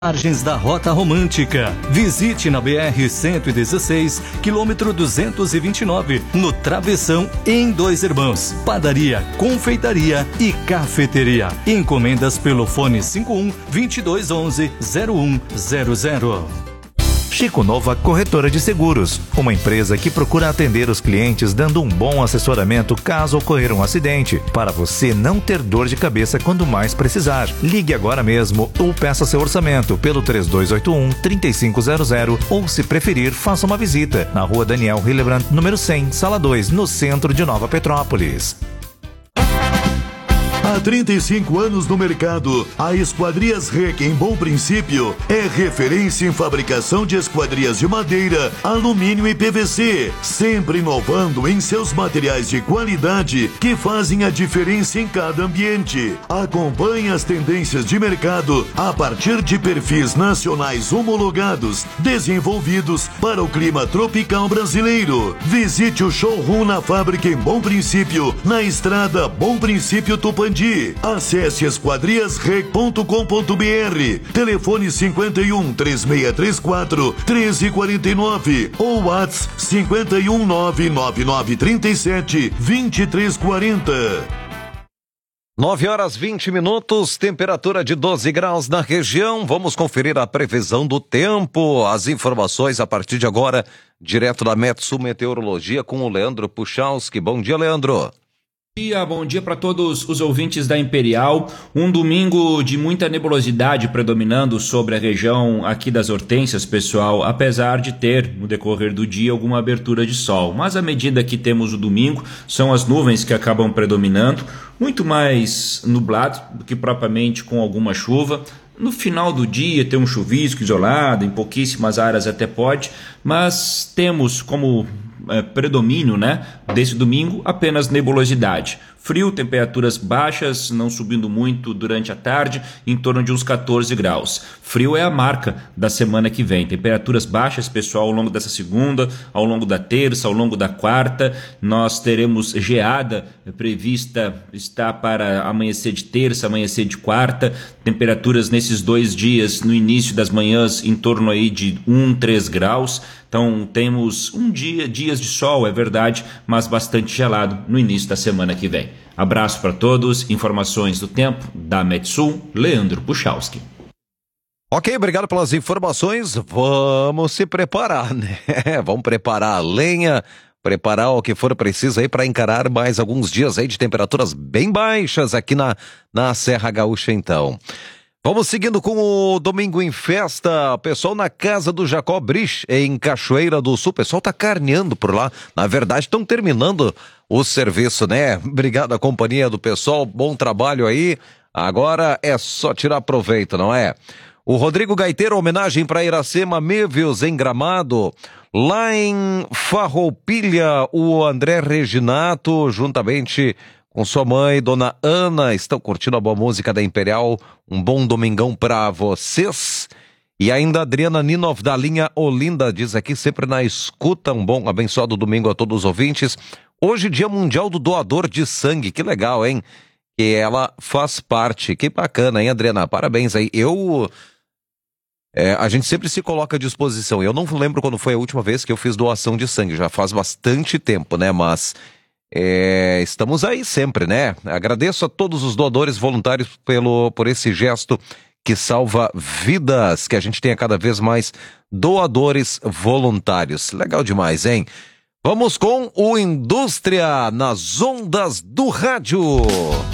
Margens da Rota Romântica. Visite na BR-116, quilômetro 229, no Travessão, em Dois Irmãos. Padaria, confeitaria e cafeteria. Encomendas pelo fone 51-2211-0100. Chico Nova Corretora de Seguros, uma empresa que procura atender os clientes dando um bom assessoramento caso ocorrer um acidente, para você não ter dor de cabeça quando mais precisar. Ligue agora mesmo ou peça seu orçamento pelo 3281-3500 ou, se preferir, faça uma visita na Rua Daniel Hillebrand, número 100, Sala 2, no centro de Nova Petrópolis. Há 35 anos no mercado, a Esquadrias REC, em Bom Princípio, é referência em fabricação de esquadrias de madeira, alumínio e PVC, sempre inovando em seus materiais de qualidade que fazem a diferença em cada ambiente. Acompanhe as tendências de mercado a partir de perfis nacionais homologados, desenvolvidos para o clima tropical brasileiro. Visite o showroom na fábrica em Bom Princípio, na estrada Bom Princípio Tupandi. Acesse esquadriasrec.com.br. Telefone 51-3634-1349 ou WhatsApp 5199937-2340. 9h20, temperatura de 12 graus na região. Vamos conferir a previsão do tempo. As informações a partir de agora, direto da Metsul Meteorologia com o Leandro Puchalski. Bom dia, Leandro. Bom dia para todos os ouvintes da Imperial. Um domingo de muita nebulosidade predominando sobre a região aqui das Hortênsias, pessoal, apesar de ter, no decorrer do dia, alguma abertura de sol. Mas à medida que temos o domingo, são as nuvens que acabam predominando, muito mais nublado do que propriamente com alguma chuva. No final do dia tem um chuvisco isolado, em pouquíssimas áreas até pode, mas temos como predomínio, desse domingo, apenas nebulosidade. Frio, temperaturas baixas, não subindo muito durante a tarde, em torno de uns 14 graus. Frio é a marca da semana que vem. Temperaturas baixas, pessoal, ao longo dessa segunda, ao longo da terça, ao longo da quarta. Nós teremos geada prevista, está para amanhecer de terça, amanhecer de quarta. Temperaturas nesses 2 dias, no início das manhãs, em torno aí de 3 graus. Então temos dias de sol, é verdade, mas bastante gelado no início da semana que vem. Abraço para todos, informações do tempo da Metsul, Leandro Puchalski. Ok, obrigado pelas informações. Vamos se preparar, né? Vamos preparar a lenha, preparar o que for preciso aí para encarar mais alguns dias aí de temperaturas bem baixas aqui na Serra Gaúcha, então. Vamos seguindo com o Domingo em Festa, pessoal na casa do Jacó Brich, em Cachoeira do Sul, pessoal tá carneando por lá, na verdade estão terminando o serviço, né? Obrigado à companhia do pessoal, bom trabalho aí, agora é só tirar proveito, não é? O Rodrigo Gaiteiro, homenagem para Iracema Mevius em Gramado. Lá em Farroupilha, o André Reginato, juntamente com sua mãe, Dona Ana, estão curtindo a boa música da Imperial. Um bom domingão para vocês. E ainda a Adriana Ninov, da linha Olinda, diz aqui, sempre na escuta. Um bom, abençoado domingo a todos os ouvintes. Hoje, Dia Mundial do Doador de Sangue. Que legal, hein? Que ela faz parte. Que bacana, hein, Adriana? Parabéns aí. A gente sempre se coloca à disposição. Eu não lembro quando foi a última vez que eu fiz doação de sangue. Já faz bastante tempo, né? Mas estamos aí sempre, né? Agradeço a todos os doadores voluntários por esse gesto que salva vidas, que a gente tenha cada vez mais doadores voluntários. Legal demais, hein? Vamos com o Indústria nas ondas do rádio.